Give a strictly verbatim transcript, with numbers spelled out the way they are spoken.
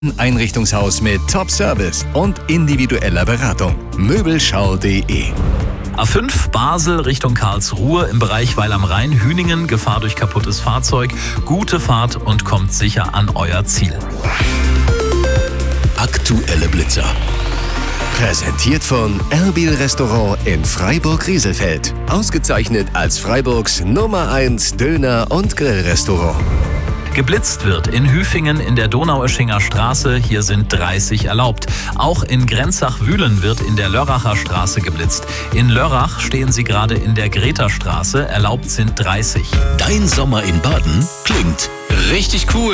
Ein Einrichtungshaus mit Top-Service und individueller Beratung. Möbelschau punkt de A fünf Basel Richtung Karlsruhe im Bereich Weil am Rhein, Hüningen, Gefahr durch kaputtes Fahrzeug. Gute Fahrt und kommt sicher an euer Ziel. Aktuelle Blitzer. Präsentiert von Erbil Restaurant in Freiburg-Rieselfeld. Ausgezeichnet als Freiburgs Nummer eins Döner- und Grillrestaurant. Geblitzt wird in Hüfingen in der Donaueschinger Straße. Hier sind dreißig erlaubt. Auch in Grenzach-Wühlen wird in der Lörracher Straße geblitzt. In Lörrach stehen Sie gerade in der Greta-Straße. Erlaubt sind dreißig. Dein Sommer in Baden klingt richtig cool.